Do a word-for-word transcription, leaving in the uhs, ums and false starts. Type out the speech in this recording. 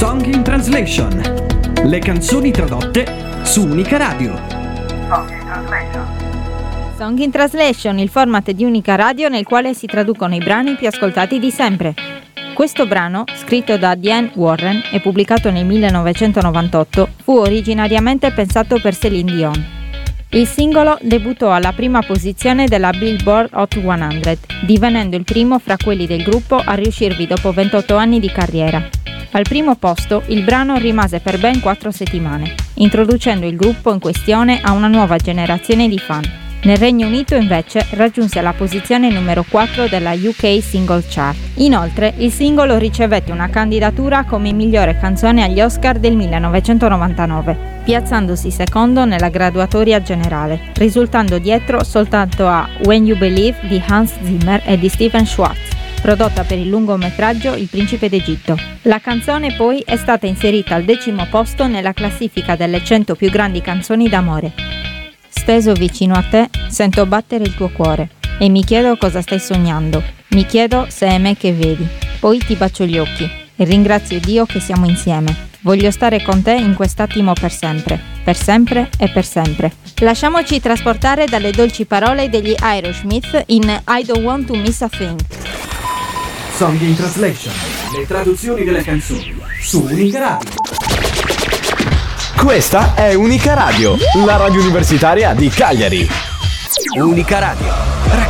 Song in Translation. Le canzoni tradotte su Unica Radio. Song in Translation. Song in Translation, il format di Unica Radio nel quale si traducono i brani più ascoltati di sempre. Questo brano, scritto da Diane Warren e pubblicato nel millenovecentonovantotto, fu originariamente pensato per Céline Dion. Il singolo debuttò alla prima posizione della Billboard Hot cento, divenendo il primo fra quelli del gruppo a riuscirvi dopo ventotto anni di carriera. Al primo posto il brano rimase per ben quattro settimane, introducendo il gruppo in questione a una nuova generazione di fan. Nel Regno Unito invece raggiunse la posizione numero quattro della U K Single Chart. Inoltre il singolo ricevette una candidatura come migliore canzone agli Oscar del millenovecentonovantanove, piazzandosi secondo nella graduatoria generale, risultando dietro soltanto a When You Believe di Hans Zimmer e di Stephen Schwartz, prodotta per il lungometraggio Il Principe d'Egitto. La canzone poi è stata inserita al decimo posto nella classifica delle cento più grandi canzoni d'amore. Steso vicino a te, sento battere il tuo cuore e mi chiedo cosa stai sognando. Mi chiedo se è me che vedi. Poi ti bacio gli occhi e ringrazio Dio che siamo insieme. Voglio stare con te in quest'attimo per sempre, per sempre e per sempre. Lasciamoci trasportare dalle dolci parole degli Aerosmith in I Don't Want to Miss a Thing. Song in Translation. Le traduzioni delle canzoni su Unica Radio. Questa è Unica Radio, la radio universitaria di Cagliari. Unica Radio.